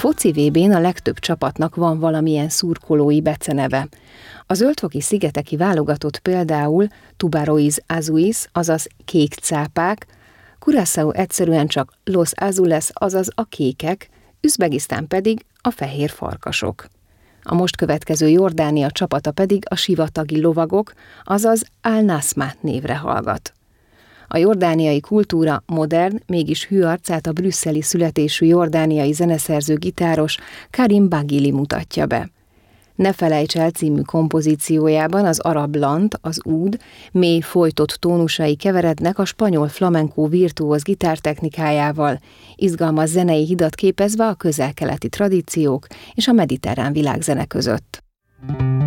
foci VB-n a legtöbb csapatnak van valamilyen szurkolói beceneve. A zöldfoki szigeteki válogatott például Tubaroiz Azuis, azaz kék cápák, Curaçao egyszerűen csak Los Azules, azaz a kékek, Üzbegisztán pedig a fehér farkasok. A most következő Jordánia csapata pedig a sivatagi lovagok, azaz Al-Nasma névre hallgat. A jordániai kultúra modern, mégis hű arcát a brüsszeli születésű jordániai zeneszerző gitáros Karim Baghili mutatja be. Ne felejts el című kompozíciójában az arab lant, az úd, mély folytott tónusai keverednek a spanyol flamenco virtuóz gitártechnikájával, izgalmas zenei hidat képezve a közel-keleti tradíciók és a mediterrán világzene között.